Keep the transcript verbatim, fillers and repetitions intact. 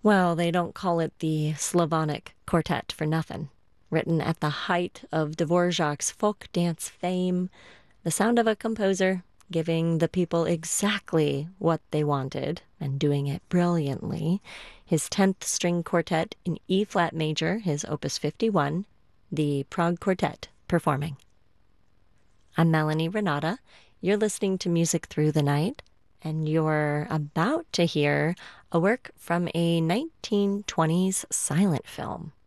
Well, they don't call it the Slavonic Quartet for nothing. Written at the height of Dvorak's folk dance fame, the sound of a composer giving the people exactly what they wanted and doing it brilliantly. His tenth string quartet in E flat major, his opus fifty-one, the Prague Quartet performing. I'm Melanie Renata. You're listening to Music Through the Night, and you're about to hear a work from a nineteen twenties silent film.